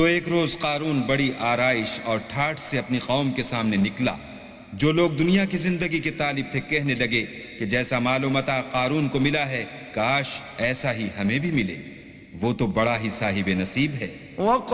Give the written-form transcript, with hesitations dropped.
तो एक रोज कारून बड़ी आराइश और ठाठ से अपनी कौम के सामने निकला। जो लोग दुनिया की जिंदगी के तालिब थे कहने लगे कि जैसा मालूमता कारून को मिला है काश ऐसा ही हमें भी मिले। वो तो बड़ा ही साहिब नसीब है।